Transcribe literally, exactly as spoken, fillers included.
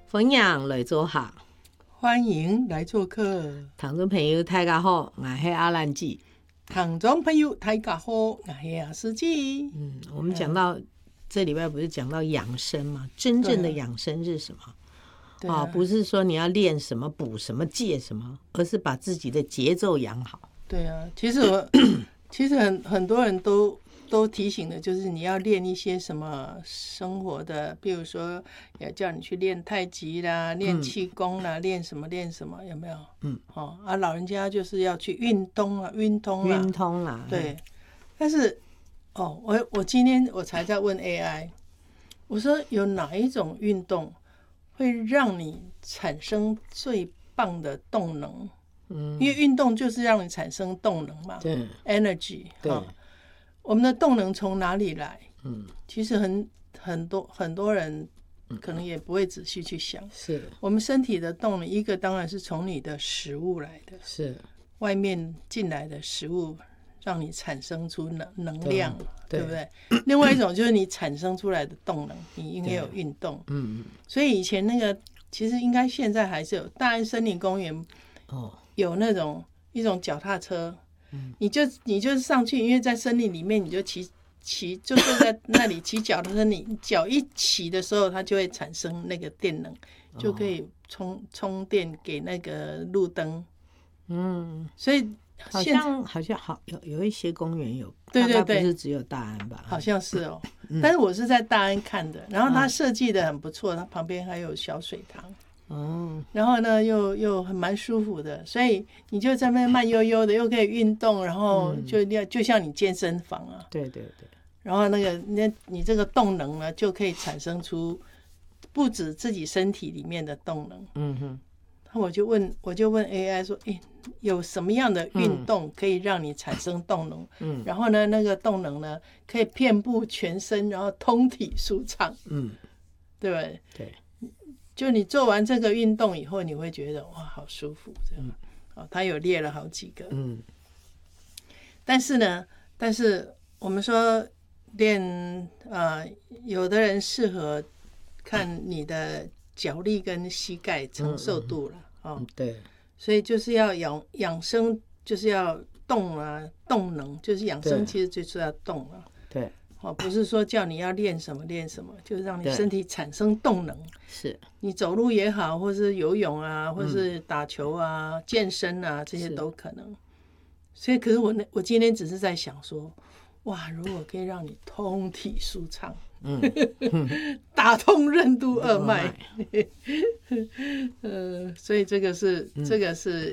分享来做客， 欢迎来做客。 听众朋友大家好，我是阿兰姐。 听众朋友大家好，我是阿司机。 嗯，我们讲到、嗯、这礼拜不是讲到养生吗？真正的养生是什么？啊, 啊，不是说你要练什么补什么戒什么，而是把自己的节奏养好。 对啊，其实我其实很很多人都都提醒的，就是你要练一些什么生活的，比如说也叫你去练太极啦，练气功啦，练、嗯、什么练什么，有没有？嗯，哦啊，老人家就是要去运动啊，运通啦， 运通啦， 对。但是哦，我我今天我才在问 A I， 我说有哪一种运动会让你产生最棒的动能？嗯，因为运动就是让你产生动能嘛， 对 ，energy， 对、哦， 我们的动能从哪里来？嗯，其实很很多很多人可能也不会仔细去想， 是我们身体的动能，一个当然是从你的食物来的， 是外面进来的食物让你产生出能能量， 对, 对不对？另外一种就是你产生出来的动能，你应该有运动。嗯，所以以前那个其实应该现在还是有大安森林公园哦，有那种一种脚踏车，嗯、你就你就上去，因为在森林里面，你就骑骑就坐在那里骑脚踏车，你脚一骑的时候，它就会产生那个电能，就可以充充电给那个路灯。嗯，所以。 好像好像好有有一些公园有， 对对对， 不是只有大安吧？ 好像是哦，嗯、但是我是在大安看的，然后它设计的很不错，它旁边还有小水塘，哦，然后呢又又很蛮舒服的，所以你就在那边慢悠悠的，又可以运动，然后就要、嗯、就像你健身房啊， 对对对， 然后那个那你这个动能呢，就可以产生出不止自己身体里面的动能，嗯哼。我就问，我就问 A I 说，欸，有什么样的运动可以让你产生动能？嗯，然后呢，那个动能呢，可以遍布全身，然后通体舒畅。嗯，对不对？ 对， 就你做完这个运动以后，你会觉得哇，好舒服。这样，嗯，哦，他有列了好几个。嗯，但是呢，但是我们说练，呃，有的人适合看你的脚力跟膝盖承受度了，嗯嗯哦， 对， 所以就是要养养生，就是要动啊，动能，就是养生，其实就是要动啊， 对， 哦，不是说叫你要练什么练什么，就是让你身体产生动能， 是你走路也好，或是游泳啊，或是打球啊，嗯、健身啊，这些都可能。所以，可是我我今天只是在想说，哇，如果可以让你通体舒畅。嗯，打通任督二脉，呃，所以这个是、嗯、这个是